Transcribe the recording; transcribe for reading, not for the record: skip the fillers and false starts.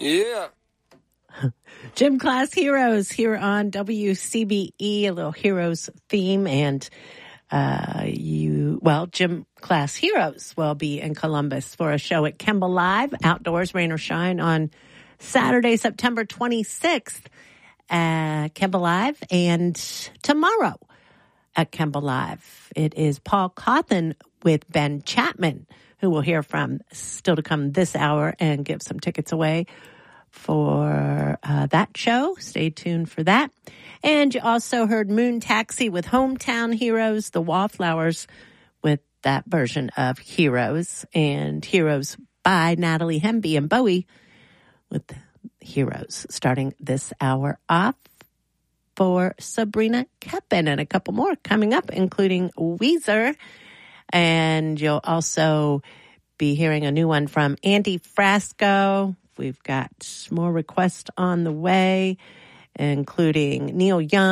Yeah. Gym Class Heroes here on WCBE, a little Heroes theme. And Gym Class Heroes will be in Columbus for a show at Kemba Live, outdoors, rain or shine, on Saturday, September 26th at Kemba Live, and tomorrow at Kemba Live. It is Paul Cawthon with Ben Chapman, who we'll hear from still to come this hour and give some tickets away for that show. Stay tuned for that. And you also heard Moon Taxi with Hometown Heroes, the Wallflowers with that version of Heroes, and Heroes by Natalie Hemby and Bowie with Heroes, starting this hour off for Sabrina Keppen, and a couple more coming up, including Weezer. And you'll also be hearing a new one from Andy Frasco. We've got more requests on the way, including Neil Young.